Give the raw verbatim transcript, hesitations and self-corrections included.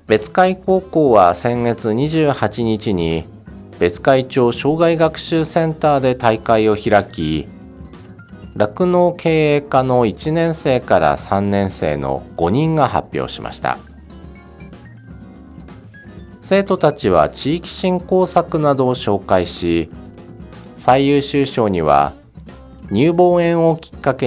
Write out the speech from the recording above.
別海高校は先月にじゅうはちにちに別海町障害学習センターで大会を開き、酪農経営科のいちねんせいからさんねんせいのごにんが発表しました。生徒たちは地域振興策などを紹介し、最優秀賞には乳房炎をきっかけ